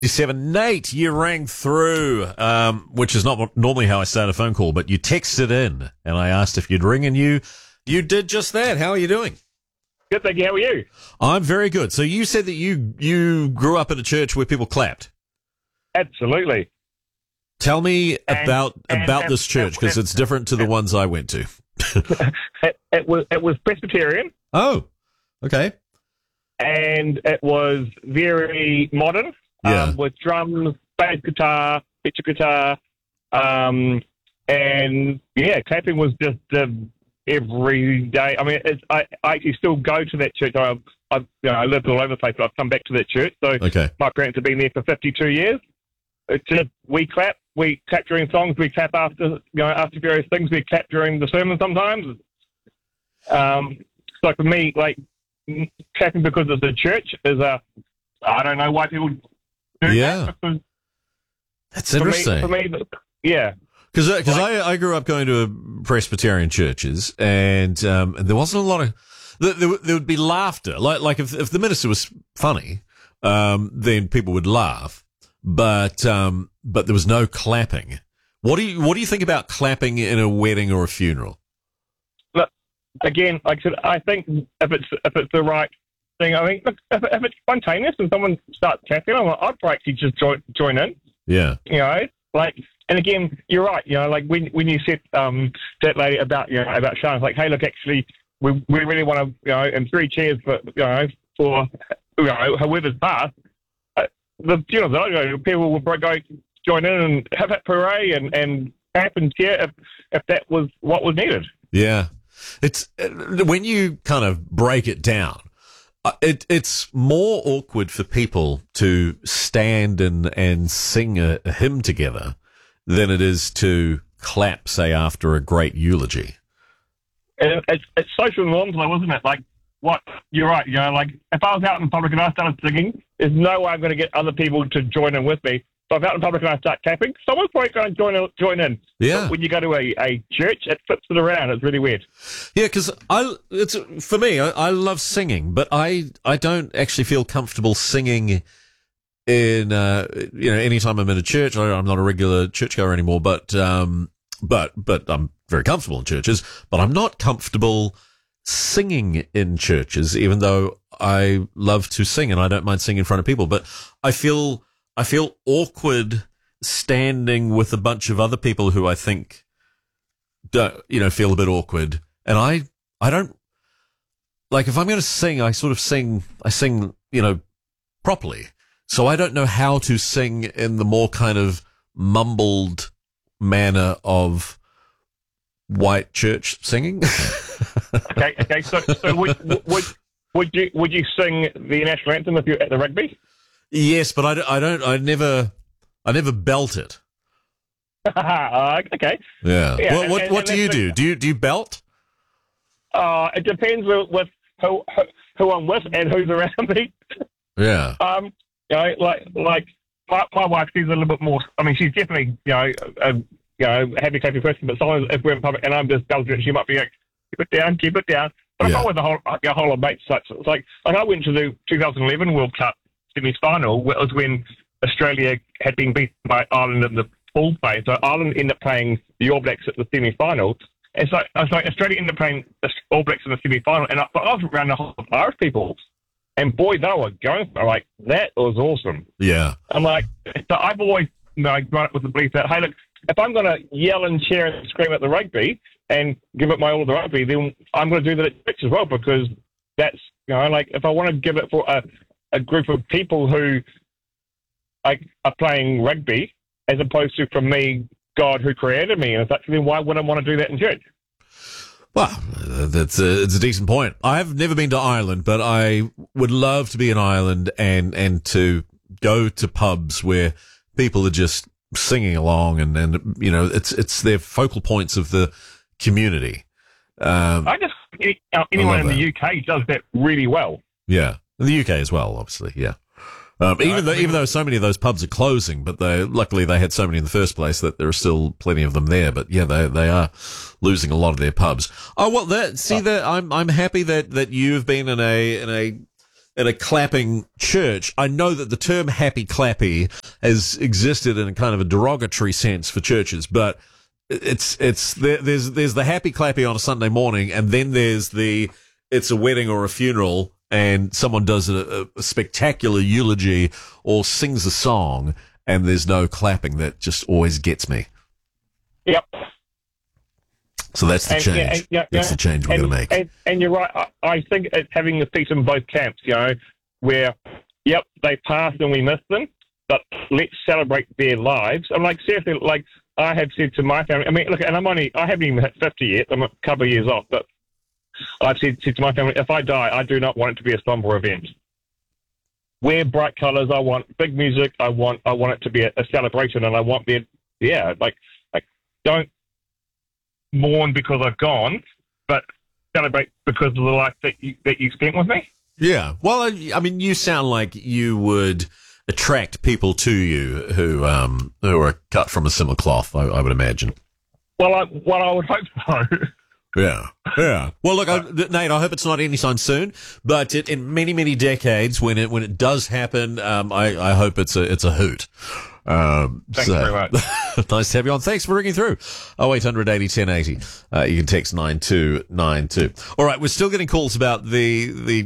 Nate, you rang through, which is not normally how I start a phone call, but you texted in, and I asked if you'd ring, and you did just that. How are you doing? Good, thank you. How are you? I'm very good. So you said that you grew up in a church where people clapped. Absolutely. Tell me about this church, because it's different to the ones I went to. It was Presbyterian. Oh, okay. And it was very modern. Yeah. With drums, bass guitar, picture guitar, and clapping was just every day. I mean, I actually still go to that church. I lived all over the place, but I've come back to that church. So Okay. my parents have been there for 52 years. It's just we clap during songs, we clap after various things, we clap during the sermon sometimes. So for me, like clapping because it's a church is I don't know why people do that. That's interesting. For me, yeah. Because I grew up going to Presbyterian churches, and there wasn't a lot of there would be laughter. Like if the minister was funny, then people would laugh, but there was no clapping. What do you think about clapping in a wedding or a funeral? Look, again, like I said, I think if it's the right thing, I mean, if it's spontaneous and someone starts clapping, I'd actually just join in. Yeah. You know, like, and again, you're right. You know, like when you said that lady about Sean, it's like, hey, look, actually, we really want to, and 3 cheers for whoever's passed. The funerals that I go to, people will go join in and have that hooray and clap and cheer if that was what was needed. Yeah, it's when you kind of break it down. It's more awkward for people to stand and sing a hymn together than it is to clap, say, after a great eulogy. And it's social norms, though, isn't it? Like, what? You're right. You know, like, if I was out in public and I started singing, there's no way I'm going to get other people to join in with me. So if I'm out in public and I start clapping, someone's probably going to join in. Yeah. But when you go to a church, it flips it around. It's really weird. Yeah, because for me, I love singing, but I don't actually feel comfortable singing in anytime I'm in a church. I'm not a regular churchgoer anymore, but I'm very comfortable in churches. But I'm not comfortable singing in churches, even though I love to sing and I don't mind singing in front of people. But I feel awkward standing with a bunch of other people who I think feel a bit awkward. And I don't, like, if I'm going to sing, I sing, properly. So I don't know how to sing in the more kind of mumbled manner of white church singing. Okay. So would you sing the national anthem if you're at the rugby? Yes, but I never belt it. Okay. Yeah. What do you do? Do you belt? It depends with who I'm with and who's around me. Yeah. Like my wife, she's a little bit more. I mean, she's definitely happy, clappy person. But sometimes if we're in public and I'm just belting, she might be like, keep it down. But if I'm with a whole of mates, it's like I went to the 2011 World Cup semi-final. It was when Australia had been beaten by Ireland in the pool phase. So Ireland ended up playing the All Blacks at the semi-final. And so I was like, Australia ended up playing the All Blacks in the semi-final. And I was around the whole of Irish people. And boy, they were going for it. Like, that was awesome. Yeah. I'm like, so I've always grown up with the belief that, hey, look, if I'm going to yell and cheer and scream at the rugby and give it my all to the rugby, then I'm going to do that at church as well, because that's, like, if I want to give it for a group of people who are playing rugby, as opposed to, from me, God who created me, and such, then why wouldn't I want to do that in church? Well, it's a decent point. I've never been to Ireland, but I would love to be in Ireland and to go to pubs where people are just singing along and it's their focal points of the community. I just anyone in the UK does that really well. Yeah, in the UK as well, obviously. Yeah. Even though so many of those pubs are closing, but luckily they had so many in the first place that there are still plenty of them there. But yeah, they are losing a lot of their pubs. Oh well, I'm happy that you've been in in a clapping church. I know that the term happy clappy has existed in a kind of a derogatory sense for churches, but there's the happy clappy on a Sunday morning, and then there's it's a wedding or a funeral, and someone does a spectacular eulogy or sings a song, and there's no clapping. That just always gets me. Yep. So that's the change. That's the change we're going to make. And you're right. I think it's having a seat in both camps, where, yep, they passed and we missed them, but let's celebrate their lives. I'm like, seriously, like I have said to my family, I mean, look, and I haven't even hit 50 yet. I'm a couple of years off, but I've said to my family, if I die, I do not want it to be a somber event. Wear bright colours. I want big music. I want it to be a celebration, and I want like don't mourn because I've gone, but celebrate because of the life that you spent with me. Yeah. Well, I mean, you sound like you would attract people to you who are cut from a similar cloth, I would imagine. Well, I would hope so. Yeah. Well, look, Nate, I hope it's not anytime soon, but in many, many decades, when it does happen, I hope it's a hoot. Thanks very much. Nice to have you on. Thanks for ringing through. 0800 80 1080. You can text 9292. All right, we're still getting calls about the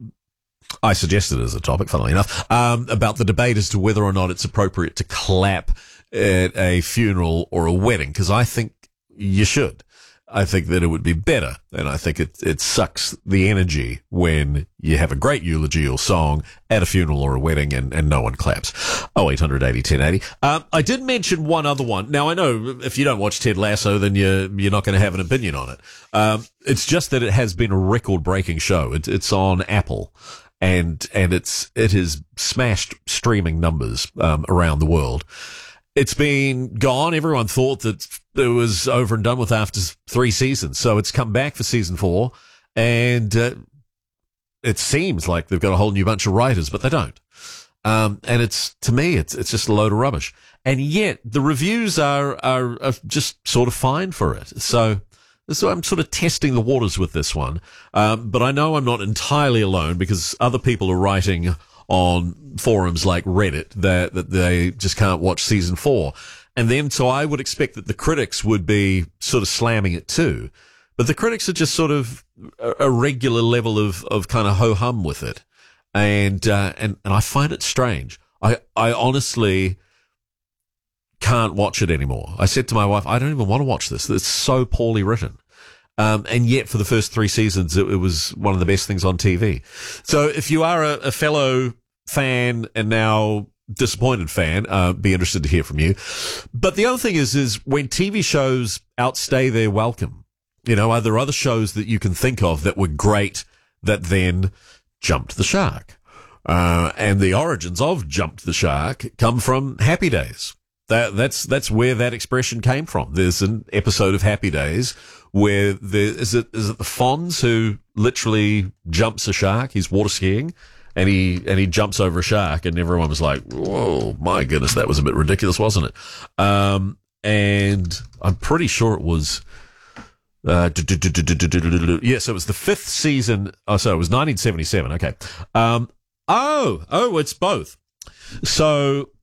I suggested it as a topic, funnily enough, about the debate as to whether or not it's appropriate to clap at a funeral or a wedding, because I think you should. I think that it would be better, and I think it sucks the energy when you have a great eulogy or song at a funeral or a wedding and no one claps. 0800 80 1080. I did mention one other one. Now, I know if you don't watch Ted Lasso, then you're not going to have an opinion on it. It's just that it has been a record-breaking show. It's on Apple, and it has smashed streaming numbers around the world. It's been gone. Everyone thought that it was over and done with after 3 seasons. So it's come back for season 4, and it seems like they've got a whole new bunch of writers, but they don't. And to me, it's just a load of rubbish. And yet the reviews are just sort of fine for it. So I'm sort of testing the waters with this one. But I know I'm not entirely alone, because other people are writing on forums like Reddit that they just can't watch season 4. And then, so I would expect that the critics would be sort of slamming it too. But the critics are just sort of a regular level of kind of ho-hum with it. And I find it strange. I honestly can't watch it anymore. I said to my wife, I don't even want to watch this. It's so poorly written. And yet for the first 3 seasons, it was one of the best things on TV. So if you are a fellow fan and now disappointed fan, be interested to hear from you. But the other thing is when TV shows outstay their welcome, are there other shows that you can think of that were great that then jumped the shark? And the origins of jumped the shark come from Happy Days. That's where that expression came from. There's an episode of Happy Days where is it the Fonz who literally jumps a shark? He's water skiing and he jumps over a shark, and everyone was like, "Whoa, my goodness, that was a bit ridiculous, wasn't it?" And I'm pretty sure it was yes, it was the 5th season. Oh, so it was 1977. Okay. It's both. So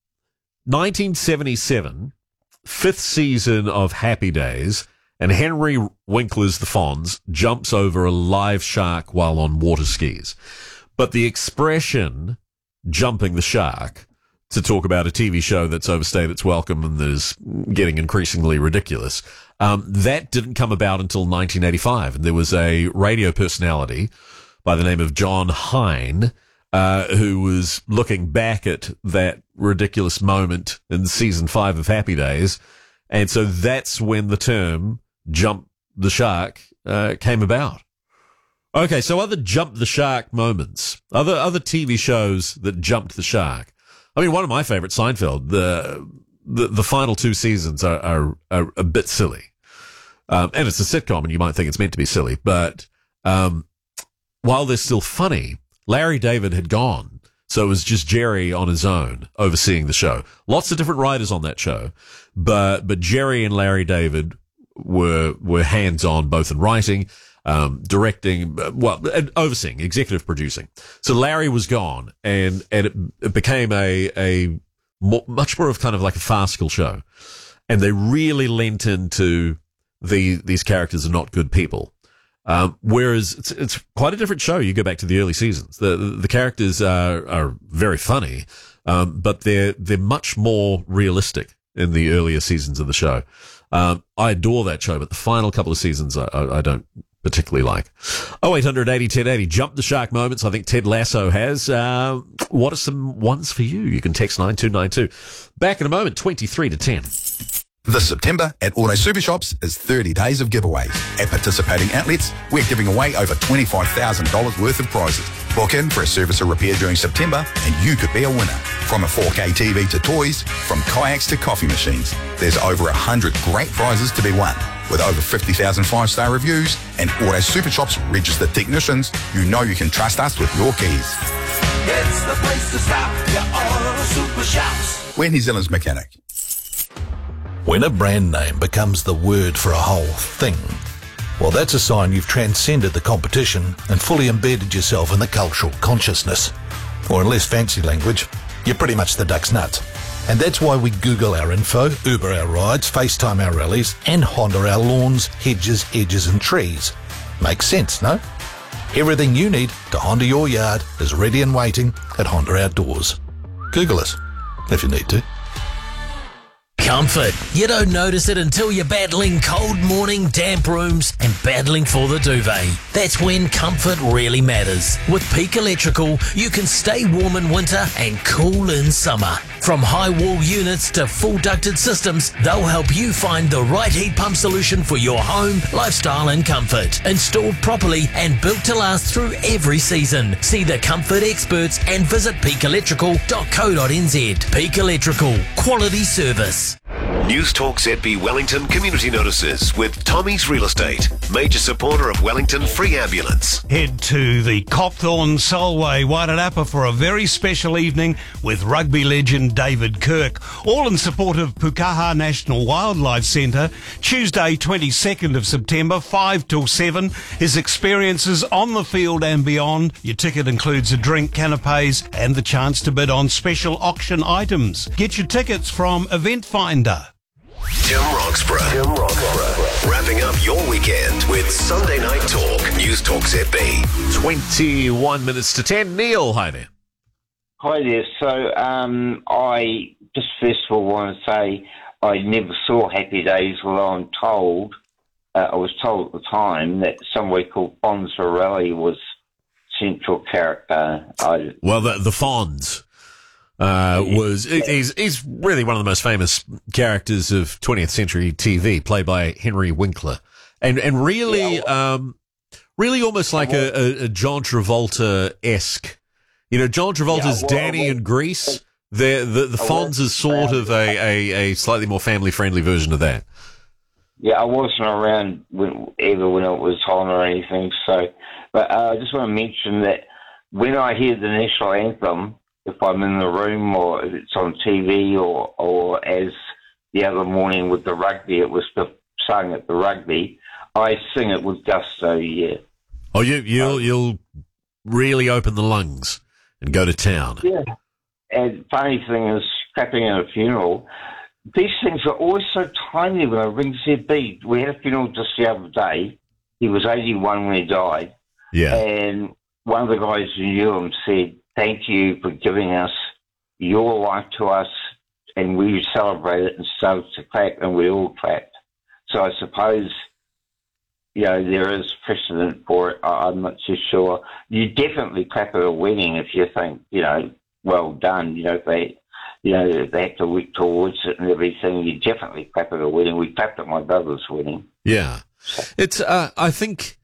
1977, 5th season of Happy Days, and Henry Winkler's The Fonz jumps over a live shark while on water skis. But the expression jumping the shark to talk about a TV show that's overstayed its welcome and that is getting increasingly ridiculous, that didn't come about until 1985. And there was a radio personality by the name of John Hine, who was looking back at that ridiculous moment in season 5 of Happy Days. And so that's when the term jump the shark came about. Okay, so other jump the shark moments, other TV shows that jumped the shark. I mean, one of my favorites, Seinfeld, the final 2 seasons are a bit silly. And it's a sitcom and you might think it's meant to be silly, but while they're still funny, Larry David had gone. So it was just Jerry on his own overseeing the show. Lots of different writers on that show, but Jerry and Larry David were hands-on both in writing. directing, and overseeing, executive producing. So Larry was gone, and it became much more of kind of like a farcical show. And they really lent into these characters are not good people. Whereas it's quite a different show. You go back to the early seasons. The characters are very funny, but they're much more realistic in the earlier seasons of the show. I adore that show, but the final couple of seasons I don't particularly like. 0800 80 1080, jump the shark moments I think Ted Lasso has. What are some ones for you? You can text 9292. Back in a moment, 23 to 10. This September at Auto Super Shops is 30 days of giveaways. At participating outlets, we're giving away over $25,000 worth of prizes. Book in for a service or repair during September and you could be a winner. From a 4K TV to toys, from kayaks to coffee machines, there's over 100 great prizes to be won. With over 50,000 five-star reviews and Auto Super Shops registered technicians, you know you can trust us with your keys. It's the place to stop, your Auto Super Shops. We're New Zealand's mechanic. When a brand name becomes the word for a whole thing, well, that's a sign you've transcended the competition and fully embedded yourself in the cultural consciousness. Or in less fancy language, you're pretty much the duck's nuts. And that's why we Google our info, Uber our rides, FaceTime our rallies, and Honda our lawns, hedges, edges and trees. Makes sense, no? Everything you need to Honda your yard is ready and waiting at Honda Outdoors. Google us, if you need to. Comfort. You don't notice it until you're battling cold morning, damp rooms, and battling for the duvet. That's when comfort really matters. With Peak Electrical, you can stay warm in winter and cool in summer. From high wall units to full ducted systems, they'll help you find the right heat pump solution for your home, lifestyle and comfort. Installed properly and built to last through every season. See the comfort experts and visit peakelectrical.co.nz. Peak Electrical. Quality service. News Talk ZB Wellington Community Notices with Tommy's Real Estate, major supporter of Wellington Free Ambulance. Head to the Copthorne Solway Wairarapa for a very special evening with rugby legend David Kirk, all in support of Pukaha National Wildlife Centre. Tuesday 22nd of September, 5 till 7. His experiences on the field and beyond. Your ticket includes a drink, canapes and the chance to bid on special auction items. Get your tickets from Event Finder. Tim Roxburgh. Wrapping up your weekend with Sunday Night Talk. News Talk ZB. 21 minutes to 10. Neil, hi there. Hi there. So I just first of all want to say I never saw Happy Days, although I was told at the time that somebody called Fonzarelli was central character. The Fonz. He's really one of the most famous characters of 20th century TV, played by Henry Winkler, and really almost like a John Travolta-esque. You know, John Travolta's Danny in Grease. The Fonz is sort of a slightly more family friendly version of that. Yeah, I wasn't around when it was on or anything. So, but I just want to mention that when I hear the national anthem, if I'm in the room or if it's on TV or as the other morning with the rugby, it was sung at the rugby, I sing it with gusto, yeah. Oh, you'll really open the lungs and go to town. Yeah. And funny thing is, clapping at a funeral, these things are always so timely when I ring ZB. We had a funeral just the other day. He was 81 when he died. Yeah. And one of the guys who knew him said, "Thank you for giving us your life to us," and we celebrated and started to clap, and we all clapped. So I suppose, there is precedent for it. I'm not too sure. You definitely clap at a wedding if you think, well done. If they have to work towards it and everything, you definitely clap at a wedding. We clapped at my brother's wedding. Yeah, it's. I think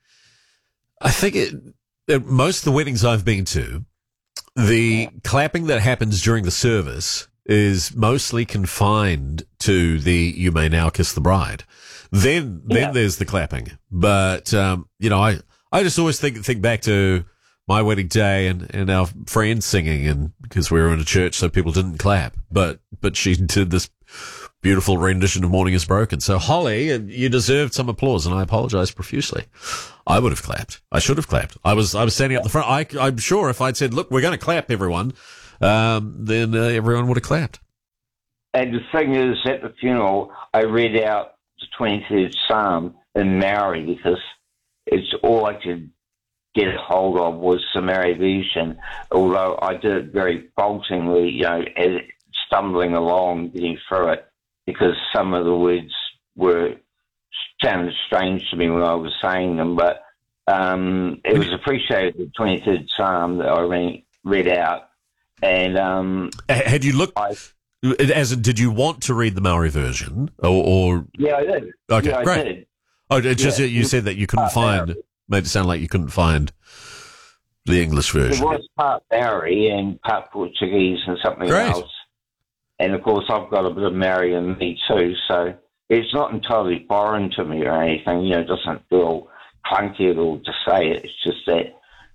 most of the weddings I've been to, the clapping that happens during the service is mostly confined to the "You may now kiss the bride." Then there's the clapping. But I just always think back to my wedding day and our friends singing, and because we were in a church, so people didn't clap. But she did this beautiful rendition of Morning is Broken. So, Holly, you deserved some applause, and I apologise profusely. I would have clapped. I should have clapped. I was standing up the front. I'm sure if I'd said, look, we're going to clap, everyone, then everyone would have clapped. And the thing is, at the funeral, I read out the 23rd Psalm in Maori because it's all I could get a hold of was the Maori version, although I did it very falteringly, as stumbling along, getting through it, because some of the words sounded strange to me when I was saying them, but it was appreciated, the 23rd Psalm that I read out. And had you looked... As in, did you want to read the Maori version, or? Yeah, I did. Okay, yeah, great. I did. Oh, it's just you said that you couldn't find. Made it sound like you couldn't find the English version. It was part Maori and part Portuguese and something else. And of course, I've got a bit of Maori in me too, so it's not entirely foreign to me or anything. It doesn't feel clunky at all to say it. It's just that,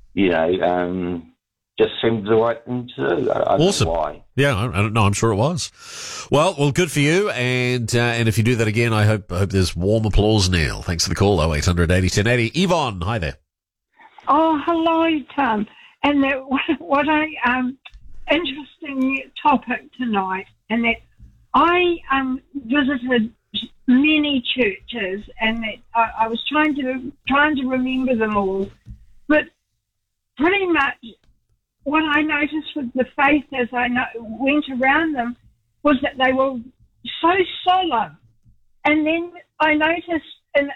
just seemed the right thing to do. I Awesome. don't know why. Yeah, I don't know. I'm sure it was. Well, good for you. And if you do that again, I hope there's warm applause, Neil. Thanks for the call. 0800 80 1080. Yvonne, hi there. Oh, hello, Tom. And what a interesting topic tonight. And that I visited many churches, and that I was trying to remember them all, but pretty much. What I noticed with the faith as I went around them was that they were so solemn. And then I noticed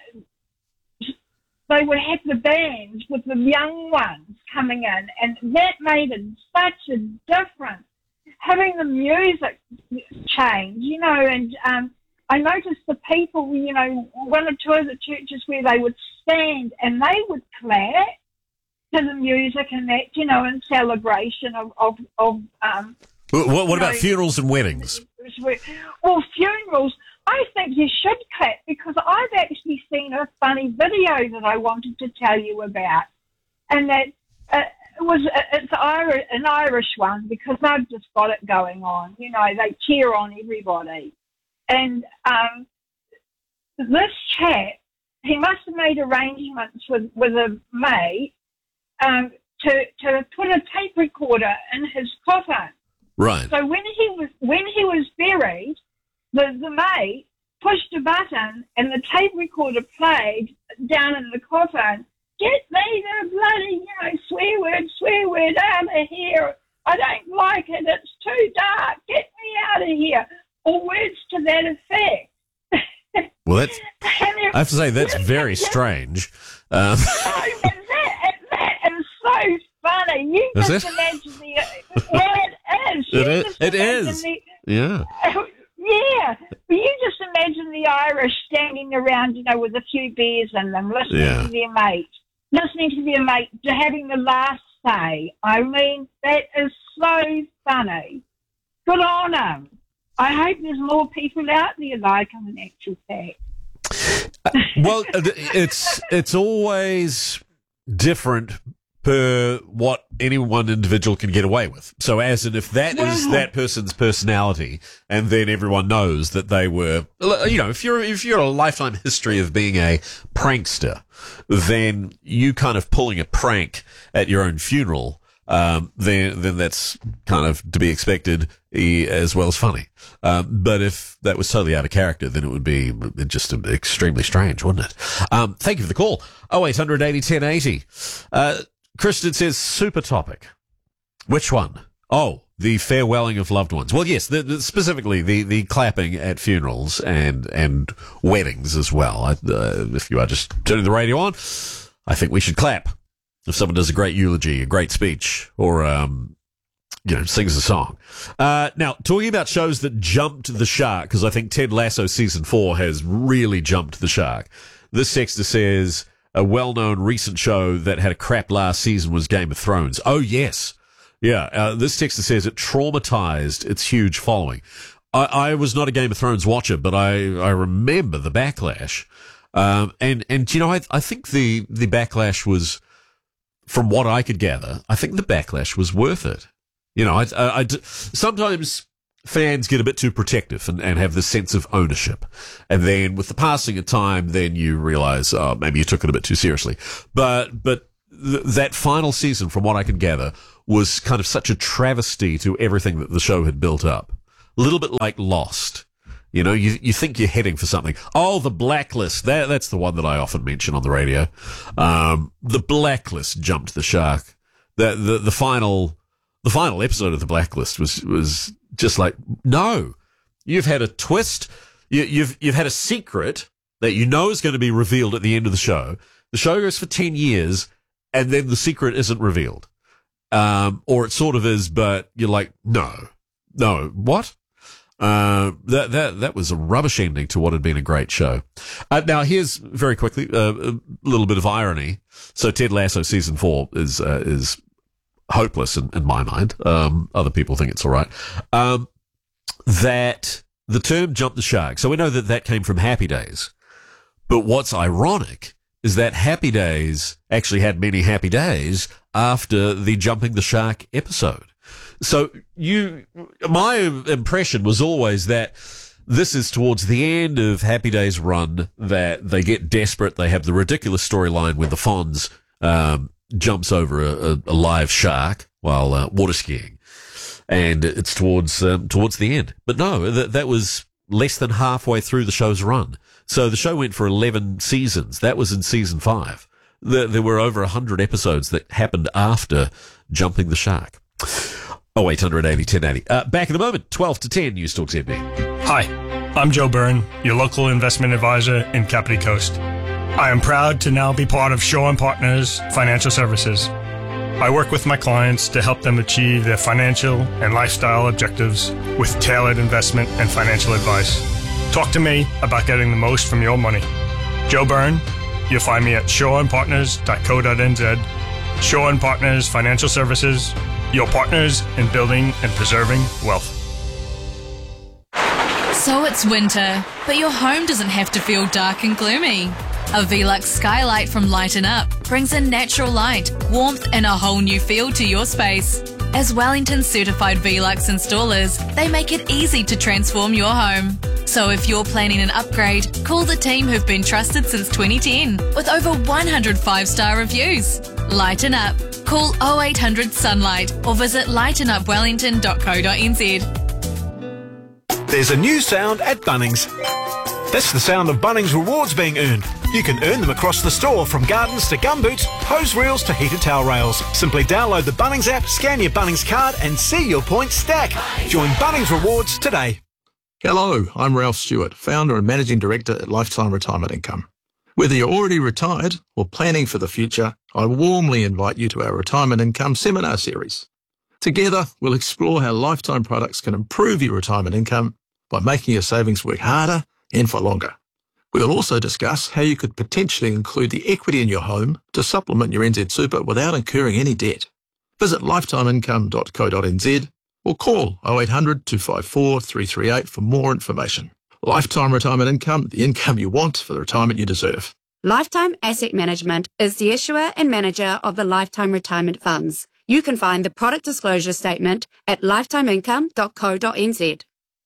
they would have the bands with the young ones coming in, and that made it such a difference. Having the music change, and I noticed the people, one or two of the churches where they would stand and they would clap to the music and that, in celebration of what about funerals and weddings? Well, funerals, I think you should clap, because I've actually seen a funny video that I wanted to tell you about, and that it's an Irish one, because they've just got it going on. They cheer on everybody, and this chap, he must have made arrangements with a mate. To put a tape recorder in his coffin. Right. So when he was buried, the mate pushed a button and the tape recorder played down in the coffin. Get me the bloody, swear word out of here. I don't like it. It's too dark. Get me out of here. Or words to that effect. Well, I have to say, that's very strange. So funny. You is just it? Imagine it is. It is. Yeah. Yeah. But you just imagine the Irish standing around, with a few beers in them, listening to their mate, to having the last say. I mean, that is so funny. Good on them. I hope there's more people out there like them, in actual fact. Well, it's always different per what any one individual can get away with. So as in, if that is that person's personality, and then everyone knows that they were, if you're a lifetime history of being a prankster, then you kind of pulling a prank at your own funeral, then that's kind of to be expected as well as funny. But if that was totally out of character, then it would be just extremely strange, wouldn't it? Thank you for the call. 0800 80 1080. Kristen says, super topic. Which one? Oh, the farewelling of loved ones. Well, yes, specifically the clapping at funerals and weddings as well. If you are just turning the radio on, I think we should clap if someone does a great eulogy, a great speech, or sings a song. Now, talking about shows that jumped the shark, because I think Ted Lasso season 4 has really jumped the shark. This texter says, a well-known recent show that had a crap last season was Game of Thrones. Oh, yes. Yeah. This texter says it traumatized its huge following. I was not a Game of Thrones watcher, but I remember the backlash. I think the backlash was, from what I could gather, I think the backlash was worth it. I sometimes fans get a bit too protective and have this sense of ownership. And then with the passing of time, then you realize, oh, maybe you took it a bit too seriously. But that final season, from what I can gather, was kind of such a travesty to everything that the show had built up. A little bit like Lost. You know, you think you're heading for something. Oh, The Blacklist. That's the one that I often mention on the radio. The Blacklist jumped the shark. The final episode of The Blacklist was just like, no, you've had a twist. You've had a secret that you know is going to be revealed at the end of the show. The show goes for 10 years and then the secret isn't revealed. Or it sort of is, but you're like, no, what? That was a rubbish ending to what had been a great show. Now here's very quickly, a little bit of irony. So Ted Lasso season 4 is hopeless in my mind. Other people think it's all right. That the term jump the shark. So we know that came from Happy Days. But what's ironic is that Happy Days actually had many happy days after the jumping the shark episode. So my impression was always that this is towards the end of Happy Days' run, that they get desperate. They have the ridiculous storyline where the Fonz jumps over a live shark while water skiing, and it's towards the end. But no, that was less than halfway through the show's run. So the show went for 11 seasons. That was in season 5. There were over 100 episodes that happened after jumping the shark. 0800 80 1080. Back in a moment, 12 to 10, News Talk ZB. Hi, I'm Joe Byrne, your local investment advisor in Kapiti Coast. I am proud to now be part of Shaw & Partners Financial Services. I work with my clients to help them achieve their financial and lifestyle objectives with tailored investment and financial advice. Talk to me about getting the most from your money. Joe Byrne, you'll find me at shawandpartners.co.nz. Shaw & Partners Financial Services, your partners in building and preserving wealth. So it's winter, but your home doesn't have to feel dark and gloomy. A Velux skylight from Lighten Up brings in natural light, warmth and a whole new feel to your space. As Wellington certified Velux installers, they make it easy to transform your home. So if you're planning an upgrade, call the team who've been trusted since 2010 with over 100 5-star reviews. Lighten Up. Call 0800 Sunlight or visit lightenupwellington.co.nz. There's a new sound at Bunnings. That's the sound of Bunnings rewards being earned. You can earn them across the store, from gardens to gumboots, hose reels to heated towel rails. Simply download the Bunnings app, scan your Bunnings card and see your points stack. Join Bunnings Rewards today. Hello, I'm Ralph Stewart, founder and managing director at Lifetime Retirement Income. Whether you're already retired or planning for the future, I warmly invite you to our Retirement Income Seminar Series. Together, we'll explore how Lifetime products can improve your retirement income by making your savings work harder and for longer. We'll also discuss how you could potentially include the equity in your home to supplement your NZ Super without incurring any debt. Visit lifetimeincome.co.nz or call 0800 254 338 for more information. Lifetime Retirement Income, the income you want for the retirement you deserve. Lifetime Asset Management is the issuer and manager of the Lifetime Retirement Funds. You can find the product disclosure statement at lifetimeincome.co.nz.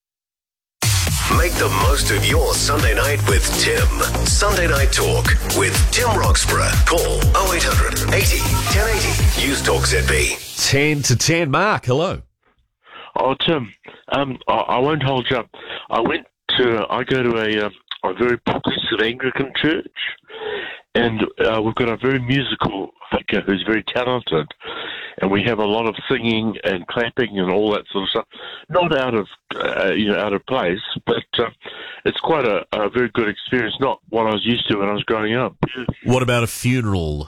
Make the most of your Sunday night with Tim. Sunday Night Talk with Tim Roxburgh. Call 0800 80 1080. News Talk ZB. 10 to 10. Mark, hello. Oh, Tim, I won't hold you up. I go to a very progressive Anglican church, and we've got a very musical vicar who's very talented, and we have a lot of singing and clapping and all that sort of stuff. Not out of place, but it's quite a very good experience. Not what I was used to when I was growing up. What about a funeral?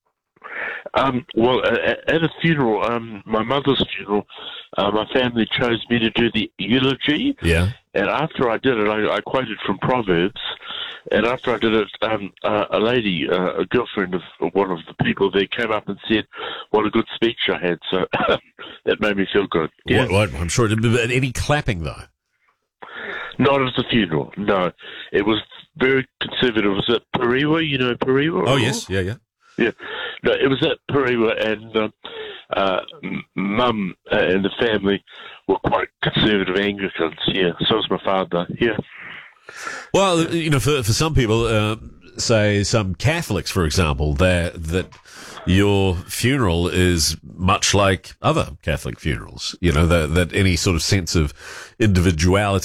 Well, at a funeral, my mother's funeral, my family chose me to do the eulogy. Yeah. And after I did it, I quoted from Proverbs. And after I did it, a lady, a girlfriend of one of the people there, came up and said, "What a good speech I had." So that made me feel good. Yeah. What, I'm sure it did. But any clapping, though? Not at the funeral, no. It was very conservative. Was it Pariwa? You know Pariwa? Oh, yes. Yeah. Yeah. No, it was at Pariwa, and mum and the family were quite conservative Anglicans. Yeah, so was my father. Yeah. Well, you know, for some people, say some Catholics, for example, that your funeral is much like other Catholic funerals. You know, that any sort of sense of individuality